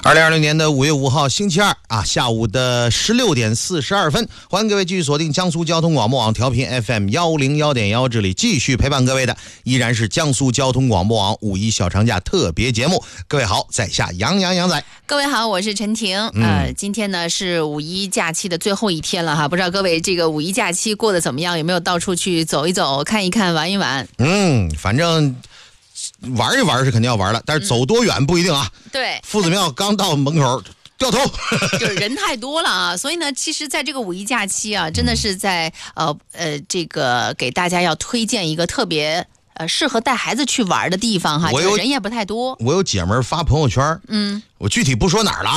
2020年的5月5号星期二啊，下午的16点42分，欢迎各位继续锁定江苏交通广播网调频 FM101.1，这里继续陪伴各位的依然是江苏交通广播网5·1小长假特别节目。各位好，在下杨仔。 各位好，我是陈婷。今天呢是5·1假期的最后一天了哈，不知道各位这个5·1假期过得怎么样？有没有到处去走一走、看一看、玩一玩？ 反正玩一玩是肯定要玩了，但是走多远不一定啊。 对， 夫子庙刚到门口掉头， 就是人太多了啊。所以呢，其实在这个5·1假期啊，真的是在这个给大家要推荐一个特别适合带孩子去玩的地方哈，人也不太多。 我有姐们儿发朋友圈，我具体不说哪儿了。